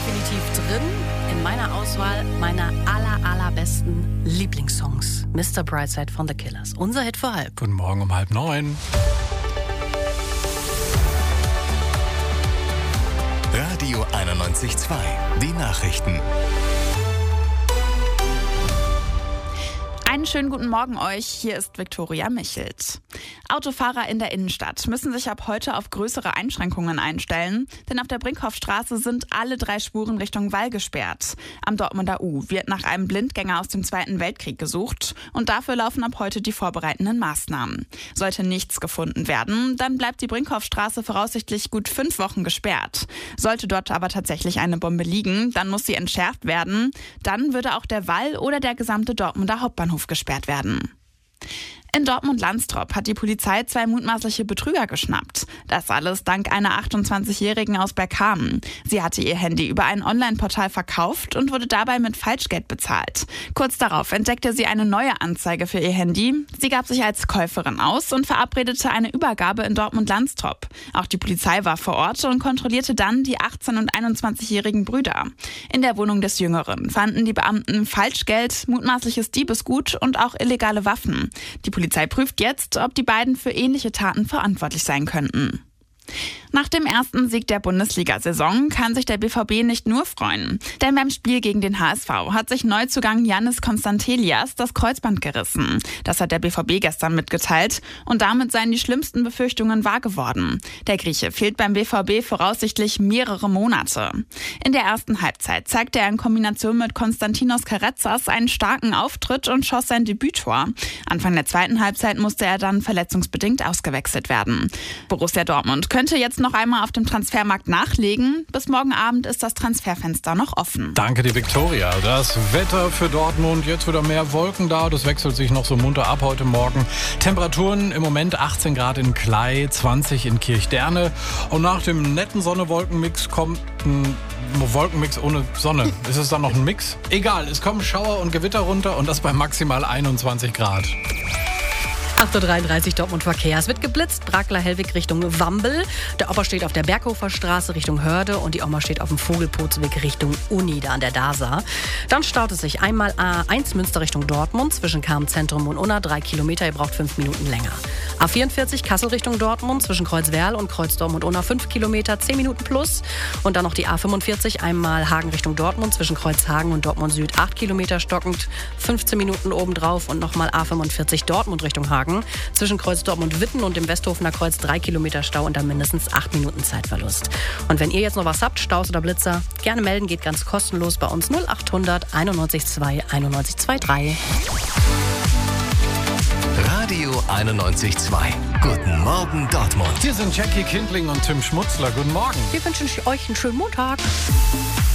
definitiv drin in meiner Auswahl meiner allerbesten Lieblingssongs. Mr. Brightside von The Killers. Unser Hit für halb. Guten Morgen um 8:30. Radio 91.2. Die Nachrichten. Einen schönen guten Morgen euch, hier ist Viktoria Michelt. Autofahrer in der Innenstadt müssen sich ab heute auf größere Einschränkungen einstellen, denn auf der Brinkhofstraße sind alle 3 Spuren Richtung Wall gesperrt. Am Dortmunder U wird nach einem Blindgänger aus dem Zweiten Weltkrieg gesucht und dafür laufen ab heute die vorbereitenden Maßnahmen. Sollte nichts gefunden werden, dann bleibt die Brinkhofstraße voraussichtlich gut 5 Wochen gesperrt. Sollte dort aber tatsächlich eine Bombe liegen, dann muss sie entschärft werden. Dann würde auch der Wall oder der gesamte Dortmunder Hauptbahnhof gesperrt werden. In Dortmund-Landstrop hat die Polizei 2 mutmaßliche Betrüger geschnappt. Das alles dank einer 28-Jährigen aus Bergkamen. Sie hatte ihr Handy über ein Online-Portal verkauft und wurde dabei mit Falschgeld bezahlt. Kurz darauf entdeckte sie eine neue Anzeige für ihr Handy. Sie gab sich als Käuferin aus und verabredete eine Übergabe in Dortmund-Landstrop. Auch die Polizei war vor Ort und kontrollierte dann die 18- und 21-jährigen Brüder. In der Wohnung des Jüngeren fanden die Beamten Falschgeld, mutmaßliches Diebesgut und auch illegale Waffen. Die Polizei prüft jetzt, ob die beiden für ähnliche Taten verantwortlich sein könnten. Nach dem ersten Sieg der Bundesliga-Saison kann sich der BVB nicht nur freuen. Denn beim Spiel gegen den HSV hat sich Neuzugang Yannis Konstantelias das Kreuzband gerissen. Das hat der BVB gestern mitgeteilt und damit seien die schlimmsten Befürchtungen wahr geworden. Der Grieche fehlt beim BVB voraussichtlich mehrere Monate. In der ersten Halbzeit zeigte er in Kombination mit Konstantinos Karetsas einen starken Auftritt und schoss sein Debüttor. Anfang der zweiten Halbzeit musste er dann verletzungsbedingt ausgewechselt werden. Borussia Dortmund könnte jetzt noch einmal auf dem Transfermarkt nachlegen. Bis morgen Abend ist das Transferfenster noch offen. Danke dir, Viktoria. Das Wetter für Dortmund, jetzt wieder mehr Wolken da. Das wechselt sich noch so munter ab heute Morgen. Temperaturen im Moment 18 Grad in Klei, 20 in Kirchderne. Und nach dem netten Sonne-Wolkenmix kommt ein Wolkenmix ohne Sonne. Ist es dann noch ein Mix? Egal, es kommen Schauer und Gewitter runter und das bei maximal 21 Grad. 8:33 Uhr Dortmund Verkehr. Es wird geblitzt. Brakler-Hellwig Richtung Wambel. Der Opa steht auf der Berghofer Straße Richtung Hörde und die Oma steht auf dem Vogelpotsweg Richtung Uni, da an der DASA. Dann staut es sich einmal A1 Münster Richtung Dortmund zwischen Karm-Zentrum und Unna 3 Kilometer. Ihr braucht 5 Minuten länger. A44 Kassel Richtung Dortmund zwischen Kreuzwerl und Kreuzdorf und Unna 5 Kilometer, 10 Minuten plus. Und dann noch die A45 einmal Hagen Richtung Dortmund zwischen Kreuzhagen und Dortmund Süd 8 Kilometer stockend, 15 Minuten obendrauf und nochmal A45 Dortmund Richtung Hagen. Zwischen Kreuzdorf und Witten und dem Westhofener Kreuz 3 Kilometer Stau und dann mindestens 8 Minuten Zeitverlust. Und wenn ihr jetzt noch was habt, Staus oder Blitzer, gerne melden, geht ganz kostenlos bei uns 0800 91 9123. Radio 91.2. Guten Morgen Dortmund. Hier sind Jackie Kindling und Tim Schmutzler. Guten Morgen. Wir wünschen euch einen schönen Montag.